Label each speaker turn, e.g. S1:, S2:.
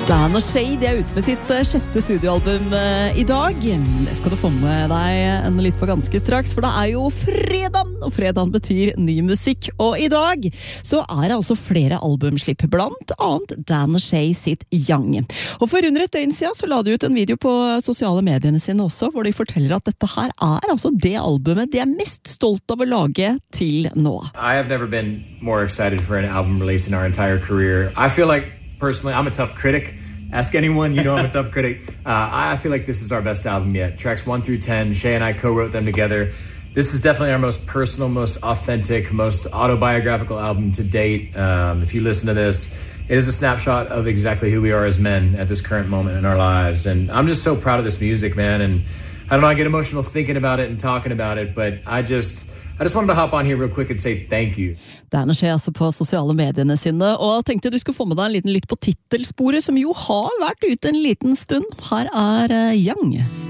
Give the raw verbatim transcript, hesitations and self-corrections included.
S1: Dan og Shay, de er ute med sitt sjette studioalbum i dag. Det skal du få med deg en litt på ganske straks, for det er jo fredag, og fredag betyr ny musikk. Og i dag så er det altså flere albumslipp, blant annet Dan og Shay sitt Young. Og for under et døgn siden så la de ut en video på sosiale mediene sine også, hvor de forteller at dette her er altså det albumet de er mest stolt av å lage til nå.
S2: I have never been more excited for an album release in our entire career. I feel like personally, I'm a tough critic. Ask anyone, you know I'm a tough critic. Uh, I feel like this is our best album yet. Tracks one through ten, Shay and I co-wrote them together. This is definitely our most personal, most authentic, most autobiographical album to date. Um, if you listen to this, it is a snapshot of exactly who we are as men at this current moment in our lives. And I'm just so proud of this music, man. And I don't know, I get emotional thinking about it and talking about it, but I just... I just wanted to hop on here real quick and say thank you.
S1: Dan og Shay altså på sosiale mediene sine, og tenkte du skulle få med deg en liten lytt på titelsporet, som jo har vært ute en liten stund. Her er Young.